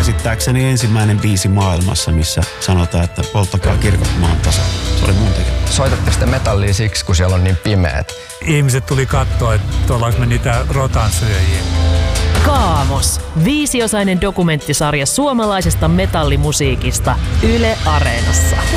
käsittääkseni ensimmäinen biisi maailmassa, missä sanotaan, että polttakaa kirkot maan tasalla. Se oli mun tekemä. Soitatte sitten metallia siksi, kun siellä on niin pimeät? Ihmiset tuli katsoa, että ollaanko me niitä rotansyöjiä. Kaamos. 5-osainen dokumenttisarja suomalaisesta metallimusiikista Yle Areenassa.